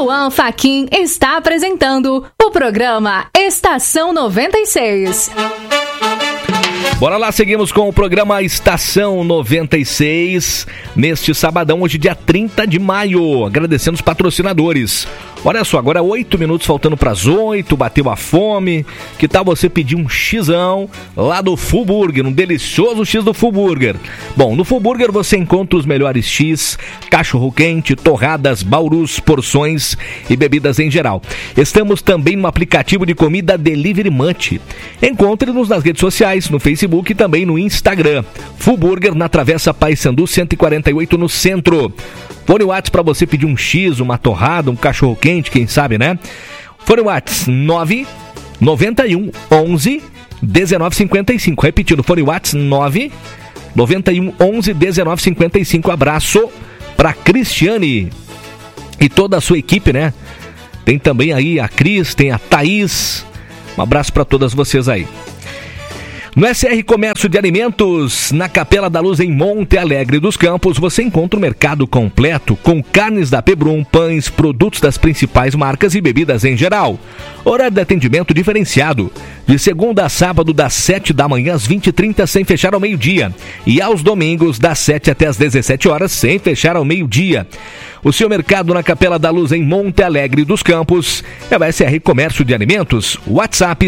Luan Fachin está apresentando o programa Estação 96. Bora lá, seguimos com o programa Estação 96, neste sabadão, hoje dia 30 de maio, agradecendo os patrocinadores. Olha só, agora 8 minutos faltando para as 8, bateu a fome, que tal você pedir um xizão lá do Full Burger, um delicioso X do Full Burger. Bom, no Full Burger você encontra os melhores X, cachorro quente, torradas, baurus, porções e bebidas em geral. Estamos também no aplicativo de comida Delivery Munch. Encontre-nos nas redes sociais, no Facebook e também no Instagram. Full Burger na Travessa Paissandu 148 no centro. Fone WhatsApp para você pedir um X, uma torrada, um cachorro quente, quem sabe, né? Fone WhatsApp 991 11 1955. Repetindo, fone WhatsApp 991 11 1955. Abraço para Cristiane e toda a sua equipe, né? Tem também aí a Cris, tem a Thaís. Um abraço para todas vocês aí. No SR Comércio de Alimentos, na Capela da Luz, em Monte Alegre dos Campos, você encontra o mercado completo com carnes da Pebrum, pães, produtos das principais marcas e bebidas em geral. Horário de atendimento diferenciado, de segunda a sábado, das 7 da manhã às 20h30, sem fechar ao meio-dia. E aos domingos, das 7 até às 17 horas, sem fechar ao meio-dia. O seu mercado na Capela da Luz, em Monte Alegre dos Campos, é o SR Comércio de Alimentos. WhatsApp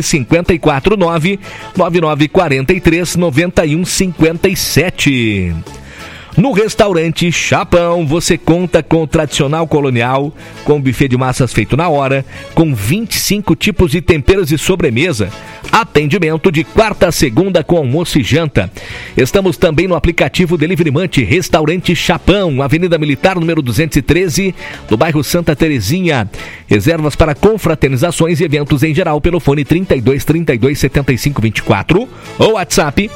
549-9943-9157. No restaurante Chapão, você conta com o tradicional colonial, com buffet de massas feito na hora, com 25 tipos de temperos e sobremesa. Atendimento de quarta a segunda com almoço e janta. Estamos também no aplicativo Delivery Munch, Restaurante Chapão, Avenida Militar, número 213, do bairro Santa Terezinha. Reservas para confraternizações e eventos em geral pelo fone 32 32 75 24 ou WhatsApp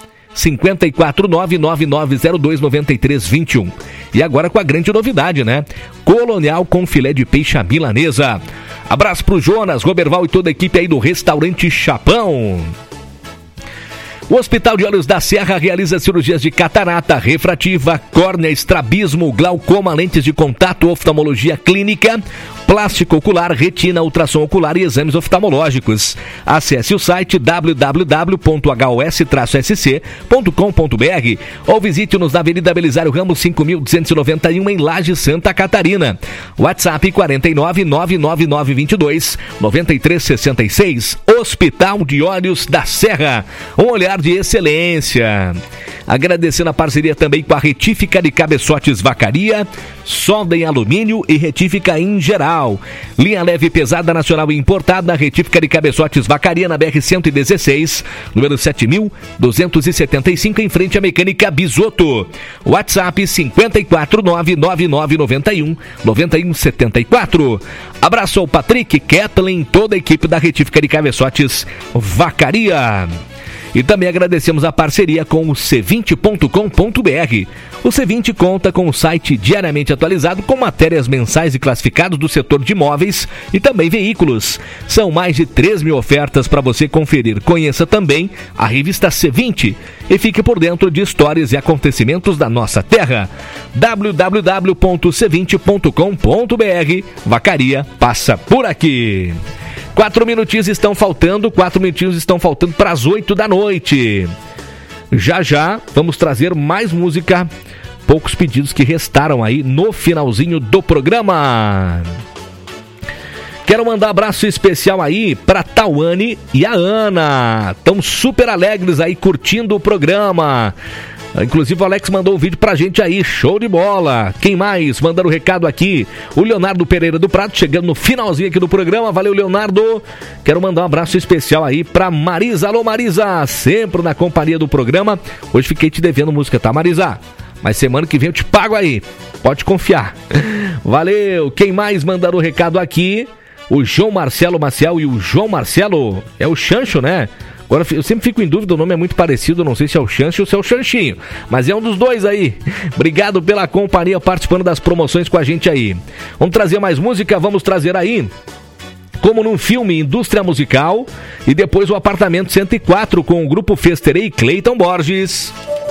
549-9902-9321. E agora com a grande novidade, né? Colonial com filé de peixe à milanesa. Abraço pro Jonas, Roberval e toda a equipe aí do Restaurante Chapão. O Hospital de Olhos da Serra realiza cirurgias de catarata, refrativa, córnea, estrabismo, glaucoma, lentes de contato, oftalmologia clínica, plástico ocular, retina, ultrassom ocular e exames oftalmológicos. Acesse o site www.hos-sc.com.br ou visite-nos na Avenida Belisário Ramos 5.291 em Laje, Santa Catarina. WhatsApp 49999229366. Hospital de Olhos da Serra. Um olhar de excelência. Agradecendo a parceria também com a Retífica de Cabeçotes Vacaria, solda em alumínio e retífica em geral. Linha leve e pesada nacional e importada, Retífica de Cabeçotes Vacaria na BR-116, número 7275, em frente à Mecânica Bisotto. WhatsApp 54999919174. Abraço ao Patrick, Kathleen, toda a equipe da Retífica de Cabeçotes Vacaria. E também agradecemos a parceria com o C20.com.br. O C20 conta com o site diariamente atualizado com matérias mensais e classificados do setor de imóveis e também veículos. São mais de 3 mil ofertas para você conferir. Conheça também a revista C20 e fique por dentro de histórias e acontecimentos da nossa terra. www.c20.com.br. Vacaria passa por aqui. 4 minutinhos estão faltando para as 8 da noite. Já já vamos trazer mais música, poucos pedidos que restaram aí no finalzinho do programa. Quero mandar um abraço especial aí para Tawane e a Ana. Estão super alegres aí curtindo o programa. Inclusive o Alex mandou um vídeo pra gente aí, show de bola. Quem mais? Mandando um recado aqui, o Leonardo Pereira do Prado, chegando no finalzinho aqui do programa. Valeu, Leonardo. Quero mandar um abraço especial aí pra Marisa. Alô, Marisa, sempre na companhia do programa. Hoje fiquei te devendo música, tá, Marisa? Mas semana que vem eu te pago aí, pode confiar. Valeu. Quem mais mandando um recado aqui? O João Marcelo Maciel e o João Marcelo, é o Chancho, né? Agora, eu sempre fico em dúvida, o nome é muito parecido, não sei se é o Chancho ou se é o Chanchinho, mas é um dos dois aí. Obrigado pela companhia, participando das promoções com a gente aí. Vamos trazer mais música, vamos trazer aí, como num filme, Indústria Musical, e depois o Apartamento 104 com o Grupo Festerei e Cleiton Borges.